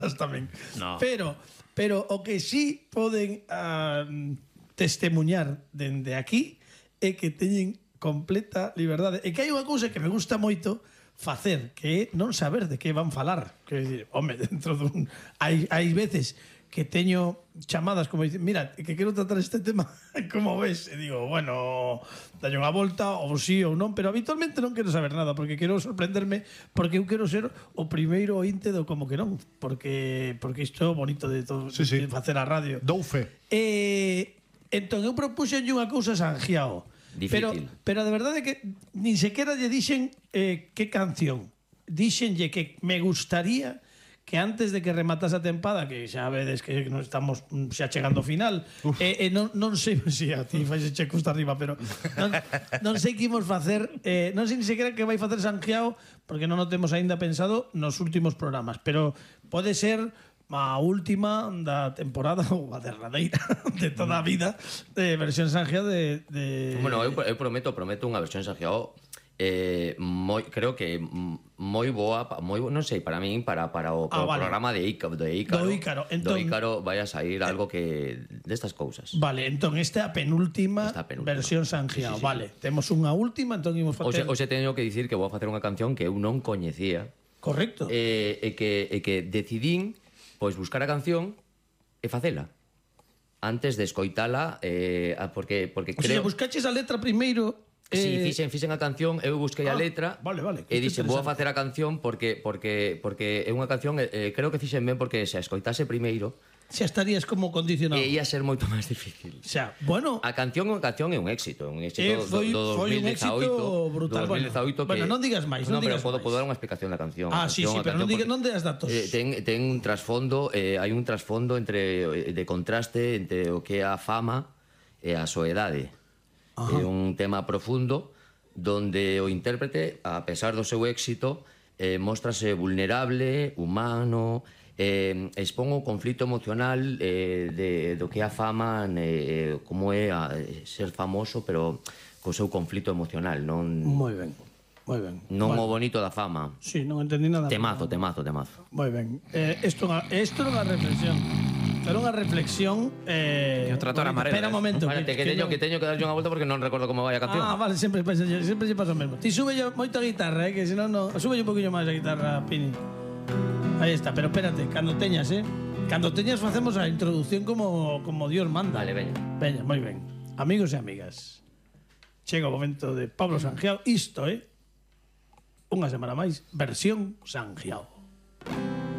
tamén. No. Pero o que sí poden testemuñar dende aquí é que teñen completa liberdade. E que hai unha cousa que me gusta moito facer, que é non saber de que van falar. Que decir, home, dentro dun... Hai veces que teño chamadas como dicen, mira, que quero tratar este tema, como ves? E digo, bueno, dalle unha volta, ou sí ou non, pero habitualmente non quero saber nada, porque quero sorprenderme, porque eu quero ser o primeiro ointe do como que non, porque isto é bonito de todo, Sí, sí. de facer a radio. Dou fe. Entón, eu propuxenlle unha cousa a Sanjiao, Difícil. pero de verdade que nin sequera lle dixen que canción. Dixenlle que me gustaría que antes de que rematase a tempada, que xa vedes que non estamos xa chegando ao final, non sei se a ti faixe che custa arriba, pero non sei que imos facer, non sei ni sequera que vai facer Sanjiao, porque non o temos aínda pensado nos últimos programas, pero pode ser a última da temporada ou a derradeira de toda a vida de versión Sanjiao de... Bueno, eu prometo unha versión Sanjiao creo que moi boa, non sei, para min, para o vale. programa de Ícaro. Entón, do Ícaro vai a sair algo que destas cousas. Vale, entón esta é a penúltima versión Sanjiao. Sí. Vale, temos unha última, entón imos facer... Hoxe teño que dicir que vou a facer unha canción que eu non coñecía. Correcto. E que decidín pois buscar a canción e facela antes de escoitala, porque O creo... sea, buscaches a letra primeiro... Si, fixen a canción, eu busquei a letra. Vale, e dixen, vou a facer a canción porque é unha canción, creo que fixen ben porque se a escoitase primeiro xa estarías como condicionado. Ia ser moito máis difícil. Xa, bueno, A canción é un éxito do foi un éxito brutal. 2018 Bueno, non digas máis, non digas pero máis. podo dar unha explicación da canción. Sí, pero non digas datos. Ten un trasfondo, hai un trasfondo de contraste entre o que é a fama e a soedade. É un tema profundo donde o intérprete, a pesar do seu éxito, móstrase vulnerable, humano, expón o conflito emocional do que é a fama, como é ser famoso, pero co seu conflito emocional. Moi ben. Non o bonito da fama. Sí, non entendí nada. Temazo. Moi ben. Isto é unha reflexión. Era unha reflexión Que o trator amarelo. Espera un momento. Espérate, que teño que darlle unha volta porque non recordo como vai a canción. Vale, sempre lle pasa o mesmo. Ti sube moito a guitarra, que senón non... Sube un poquinho máis a guitarra, Pini. Aí está, pero espérate, cando teñas, cando teñas facemos a introducción como Dios manda. Vale, veña. Veña, moi ben. Amigos e amigas, chega o momento de Pablo Sanjiao. Isto unha semana máis, versión Sanjiao.